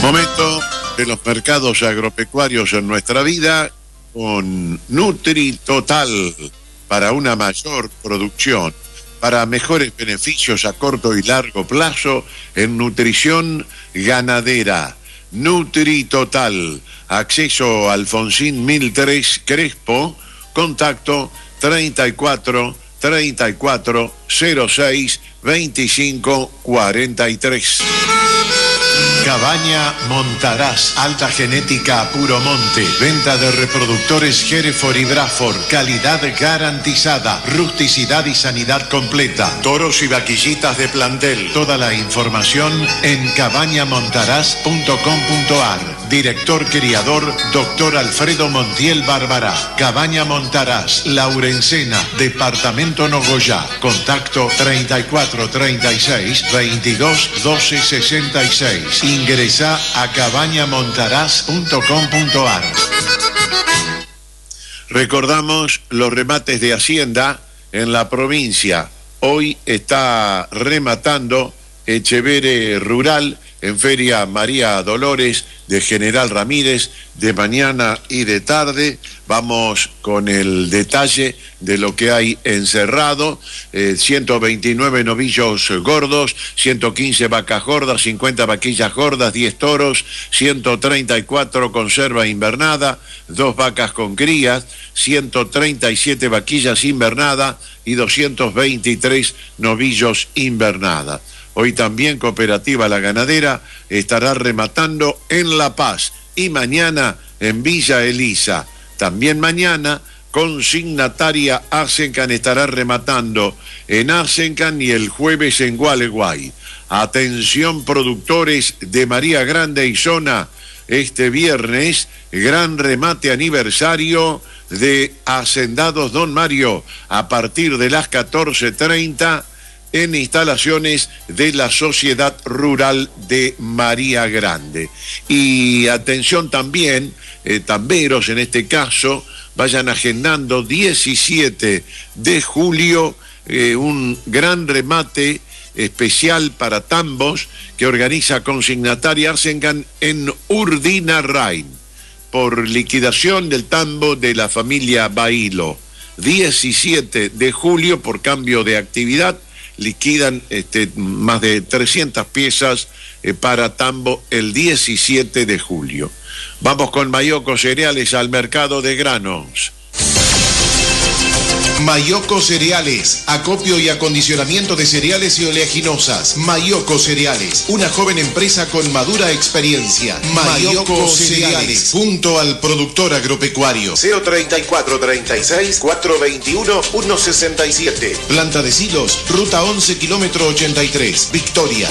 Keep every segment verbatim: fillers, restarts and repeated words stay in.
Momento de los mercados agropecuarios en nuestra vida con Nutri Total para una mayor producción, para mejores beneficios a corto y largo plazo en nutrición ganadera. Nutri Total, acceso Alfonsín mil tres Crespo, contacto treinta y cuatro, treinta y cuatro, cero seis, veinticinco, cuarenta y tres. Cabaña Montaraz, alta genética a puro monte, venta de reproductores Hereford y Braford, calidad garantizada, rusticidad y sanidad completa, toros y vaquillitas de plantel. Toda la información en cabaña montaraz punto com punto ar. Director criador, doctor Alfredo Montiel Bárbara. Cabaña Montaraz, Laurencena, departamento Nogoyá. Contacto treinta y cuatro, treinta y seis, veintidós, doce, sesenta y seis. Ingresá a cabaña montaraz punto com punto ar. Recordamos los remates de Hacienda en la provincia. Hoy está rematando Echevere Rural en Feria María Dolores de General Ramírez, de mañana y de tarde. Vamos con el detalle de lo que hay encerrado. Eh, ciento veintinueve novillos gordos, ciento quince vacas gordas, cincuenta vaquillas gordas, diez toros, ciento treinta y cuatro conserva invernada, dos vacas con crías, ciento treinta y siete vaquillas invernada y doscientos veintitrés novillos invernada. Hoy también Cooperativa La Ganadera estará rematando en La Paz y mañana en Villa Elisa. También mañana Consignataria Arsencan estará rematando en Arsencan y el jueves en Gualeguay. Atención productores de María Grande y zona, este viernes gran remate aniversario de Hacendados Don Mario a partir de las catorce treinta en instalaciones de la Sociedad Rural de María Grande. Y atención también, eh, tamberos en este caso, vayan agendando diecisiete de julio, eh, un gran remate especial para tambos que organiza Consignataria Arsencan en Urdinarrain, por liquidación del tambo de la familia Bailo. diecisiete de julio, por cambio de actividad, liquidan este, más de trescientas piezas eh, para tambo el diecisiete de julio. Vamos con Mayoco Cereales al mercado de granos. Mayoco Cereales, acopio y acondicionamiento de cereales y oleaginosas. Mayoco Cereales, una joven empresa con madura experiencia. Mayoco Cereales, junto al productor agropecuario. C O treinta y cuatro, treinta y seis, cuatrocientos veintiuno, ciento sesenta y siete. Planta de Silos, ruta once, kilómetro ochenta y tres, Victoria.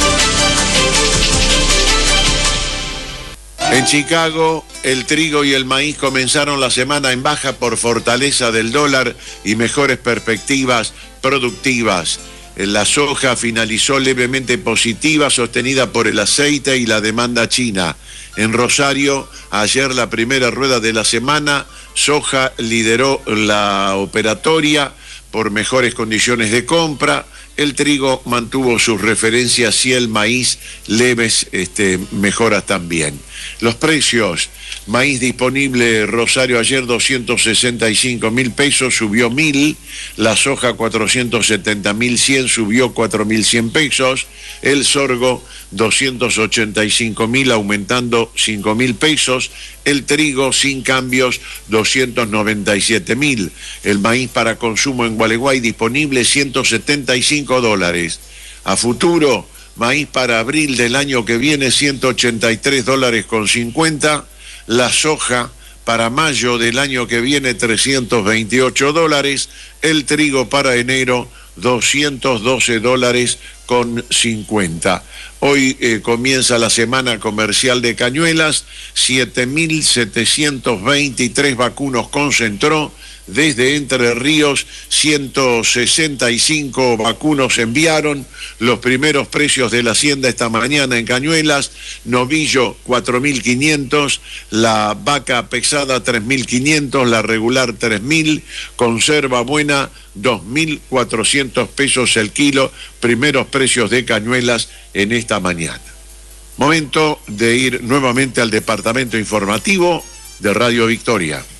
En Chicago, el trigo y el maíz comenzaron la semana en baja por fortaleza del dólar y mejores perspectivas productivas. La soja finalizó levemente positiva, sostenida por el aceite y la demanda china. En Rosario, ayer la primera rueda de la semana, soja lideró la operatoria por mejores condiciones de compra. El trigo mantuvo sus referencias y el maíz leves este, mejoras también. Los precios: maíz disponible Rosario ayer doscientos sesenta y cinco mil pesos, subió mil. La soja cuatrocientos setenta mil cien, subió cuatro mil cien pesos. El sorgo doscientos ochenta y cinco mil, aumentando cinco mil pesos. El trigo sin cambios doscientos noventa y siete mil. El maíz para consumo en Gualeguay disponible ciento setenta y cinco dólares. A futuro, maíz para abril del año que viene ciento ochenta y tres dólares con cincuenta. La soja para mayo del año que viene trescientos veintiocho dólares. El trigo para enero doscientos doce dólares con cincuenta. Hoy eh, comienza la semana comercial de Cañuelas. siete mil setecientos veintitrés vacunos concentró. Desde Entre Ríos, ciento sesenta y cinco vacunos enviaron. Los primeros precios de la hacienda esta mañana en Cañuelas: novillo cuatro mil quinientos, la vaca pesada tres mil quinientos, la regular tres mil, conserva buena dos mil cuatrocientos pesos el kilo. Primeros precios de Cañuelas en esta mañana. Momento de ir nuevamente al departamento informativo de Radio Victoria.